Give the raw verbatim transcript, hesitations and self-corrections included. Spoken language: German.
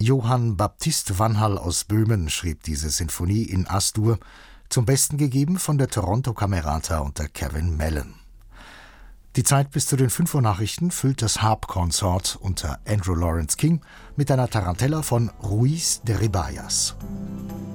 Johann Baptist Vanhal aus Böhmen schrieb diese Sinfonie in As-Dur, zum Besten gegeben von der Toronto Camerata unter Kevin Mellon. Die Zeit bis zu den fünf Uhr Nachrichten füllt das Harp-Consort unter Andrew Lawrence King mit einer Tarantella von Ruiz de Ribayas.